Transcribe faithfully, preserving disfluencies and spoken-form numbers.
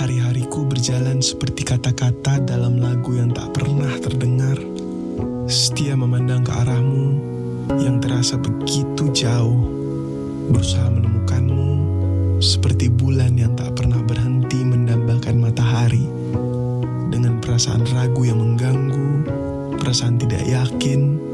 Hari-hariku berjalan seperti kata-kata dalam lagu yang tak pernah terdengar. Setia memandang ke arahmu yang terasa begitu jauh. Berusaha menemukanmu seperti bulan yang tak pernah berhenti mendambakan matahari. Dengan perasaan ragu yang mengganggu, perasaan tidak yakin,